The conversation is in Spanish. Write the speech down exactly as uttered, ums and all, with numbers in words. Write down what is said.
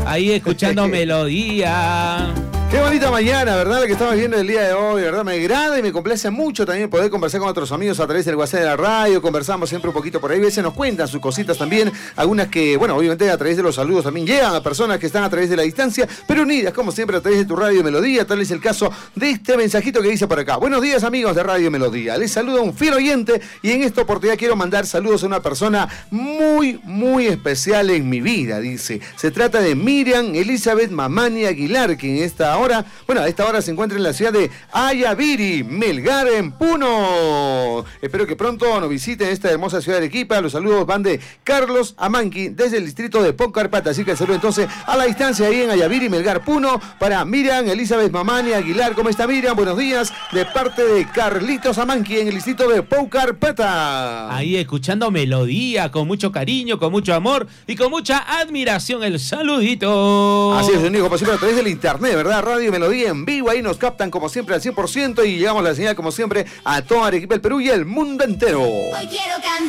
Ahí escuchando melodía. Qué bonita mañana, ¿verdad? La que estamos viendo el día de hoy, ¿verdad? Me agrada y me complace mucho también poder conversar con otros amigos a través del WhatsApp de la radio. Conversamos siempre un poquito por ahí. A veces nos cuentan sus cositas también. Algunas que, bueno, obviamente a través de los saludos también llegan a personas que están a través de la distancia, pero unidas, como siempre, a través de tu Radio Melodía. Tal es el caso de este mensajito que dice por acá. Buenos días, amigos de Radio Melodía. Les saluda un fiel oyente y en esta oportunidad quiero mandar saludos a una persona muy, muy especial en mi vida, dice. Se trata de Miriam Elizabeth Mamani Aguilar, que en esta hora, bueno, a esta hora se encuentra en la ciudad de Ayaviri, Melgar, en Puno. Espero que pronto nos visiten esta hermosa ciudad de Arequipa. Los saludos van de Carlos Amanqui, desde el distrito de Poncarpata. Así que el saludo entonces a la distancia ahí en Ayaviri, Melgar, Puno, para Miriam Elizabeth Mamani Aguilar. ¿Cómo está, Miriam? Buenos días, de parte de Carlitos Amanqui en el distrito de Poncarpata. Ahí escuchando melodía, con mucho cariño, con mucho amor y con mucha admiración. El saludito. Así es, único posible a través del internet, ¿verdad? Radio Melodía en vivo, ahí nos captan como siempre al cien por ciento y llegamos la señal como siempre a toda Arequipa, el Perú y el mundo entero. Hoy quiero cantar.